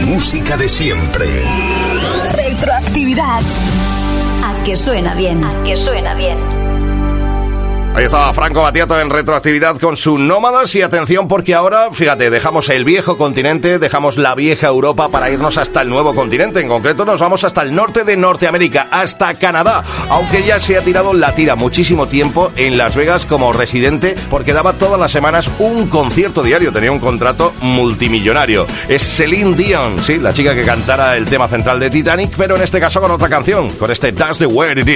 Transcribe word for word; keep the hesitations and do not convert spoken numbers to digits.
música de siempre. Retroactividad. A que suena bien. A que suena bien. Ahí estaba Franco Battiato en Retroactividad con su Nómadas. Y atención, porque ahora, fíjate, dejamos el viejo continente, dejamos la vieja Europa para irnos hasta el nuevo continente. En concreto nos vamos hasta el norte de Norteamérica, hasta Canadá. Aunque ya se ha tirado la tira muchísimo tiempo en Las Vegas como residente, porque daba todas las semanas un concierto diario. Tenía un contrato multimillonario. Es Celine Dion, sí, la chica que cantara el tema central de Titanic, pero en este caso con otra canción, con este That's the Way It Is.